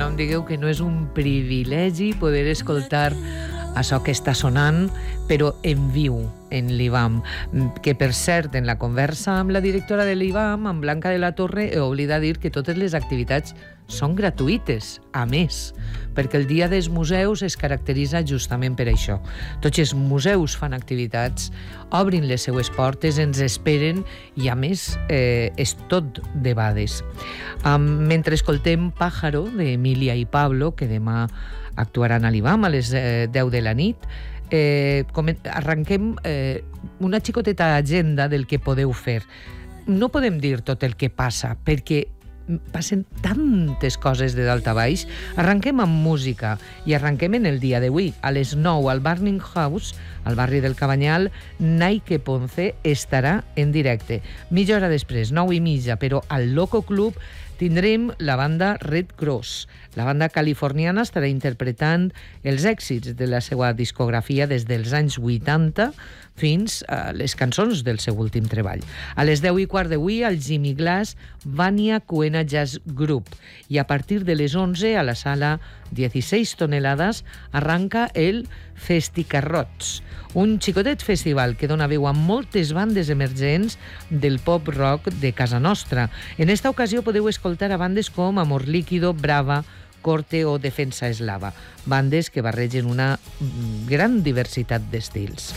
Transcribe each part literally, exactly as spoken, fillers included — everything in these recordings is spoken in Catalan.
no em digueu que no és un privilegi poder escoltar això que està sonant, però en viu, en l'I V A M. Que, per cert, en la conversa amb la directora de l'I V A M, amb Blanca de la Torre, he oblidat dir que totes les activitats són gratuïtes, a més, perquè el Dia dels Museus es caracteritza justament per això. Tots els museus fan activitats, obrin les seues portes, ens esperen i, a més, eh, és tot debades. Um, mentre escoltem Pájaro, d'Emilia i Pablo, que demà actuaran a l'I V A M a les eh, deu de la nit, eh, arrenquem eh, una xicoteta agenda del que podeu fer. No podem dir tot el que passa, perquè passen tantes coses de dalt a baix. Arranquem amb música i arranquem en el dia d'avui. A les nou al Burning House, al barri del Cabanyal, Nike Ponce estarà en directe. Mitja hora després, nou i mitja, però al Loco Club tindrem la banda Red Cross. La banda californiana estarà interpretant els èxits de la seva discografia des dels anys vuitanta fins a les cançons del seu últim treball. A les deu i quart d'avui, al Jimmy Glass Vania Cuena Jazz Group. I a partir de les onze, a la sala dieciséis tonelades, arranca el Festicarrots, un xicotet festival que dona veu a moltes bandes emergents del pop rock de casa nostra. En esta ocasió podeu escoltar a bandes com Amor Líquido, Brava, Corte o Defensa Eslava, bandes que barregen una gran diversitat d'estils.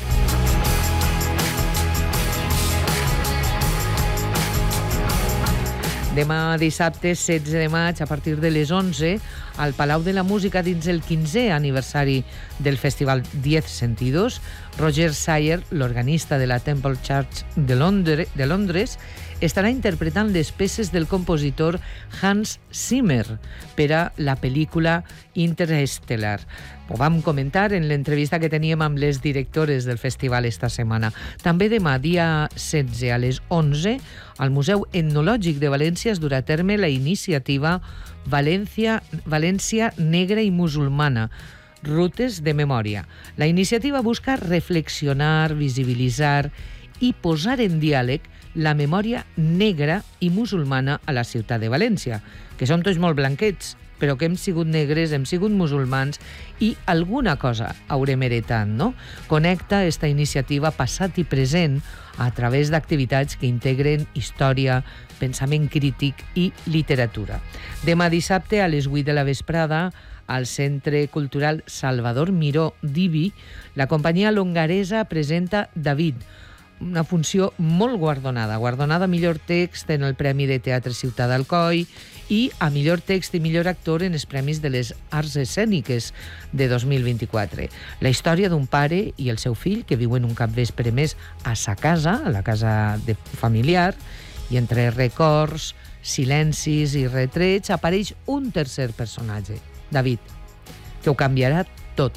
Demà dissabte, setze de maig, a partir de les onze, al Palau de la Música, dins el quinzè aniversari del festival Diez Sentidos, Roger Sayer, l'organista de la Temple Church de Londres, de Londres, estarà interpretant les peces del compositor Hans Zimmer per a la pel·lícula Interstellar. Ho vam comentar en l'entrevista que teníem amb les directores del festival esta setmana. També demà, dia setze, a les onze, al Museu Etnològic de València es durà a terme la iniciativa València, València Negra i Musulmana, Rutes de Memòria. La iniciativa busca reflexionar, visibilitzar i posar en diàleg la memòria negra i musulmana a la ciutat de València, que som tots molt blanquets, però que hem sigut negres, hem sigut musulmans i alguna cosa haurem heretat, no? Connecta esta iniciativa passat i present a través d'activitats que integren història, pensament crític i literatura. Demà dissabte, a les vuit de la vesprada, al Centre Cultural Salvador Miró d'Ibi, la companyia longaresa presenta David, una funció molt guardonada, guardonada a millor text en el Premi de Teatre Ciutat d'Alcoi i a millor text i millor actor en els Premis de les Arts Escèniques de dos mil vint-i-quatre. La història d'un pare i el seu fill que viuen un capvespre més a sa casa, a la casa de familiar, i entre records, silencis i retrets apareix un tercer personatge, David, que ho canviarà tot.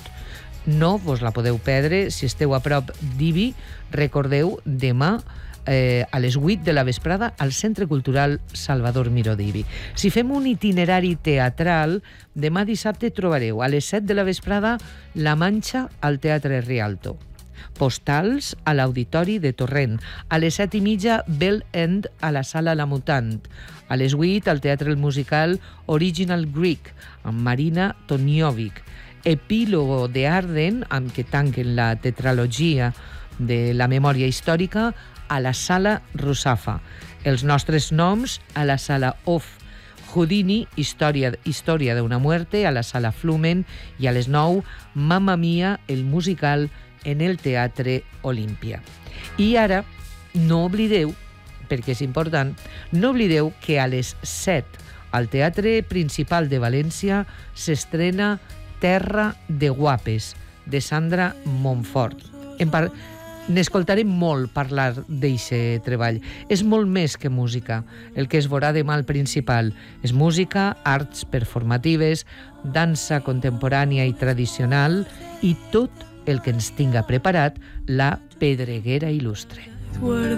No vos la podeu perdre. Si esteu a prop d'Ibi, recordeu, demà eh, a les vuit de la vesprada al Centre Cultural Salvador Miró d'Ibi. Si fem un itinerari teatral, demà dissabte trobareu a les set de la vesprada La Manxa al Teatre Rialto, Postals a l'Auditori de Torrent, a les set i mitja Bell End a la Sala La Mutant, a les vuit al Teatre Musical Original Greek amb Marina Toniovic, Epílogo de Arden, amb què tanquen la tetralogia de la memòria històrica, a la Sala Rusafa. Els nostres noms a la Sala Off. Houdini, Història, història d'una muerte, a la Sala Flumen, i a les nou, Mamma Mia, el musical, en el Teatre Olímpia. I ara, no oblideu, perquè és important, no oblideu que a les set, al Teatre Principal de València, s'estrena Terra de Guapes, de Sandra Montfort. Par... N'escoltarem molt parlar d'eixe treball. És molt més que música, el que es veurà demà al Principal. És música, arts performatives, dansa contemporània i tradicional i tot el que ens tinga preparat la Pedreguera Il·lustre.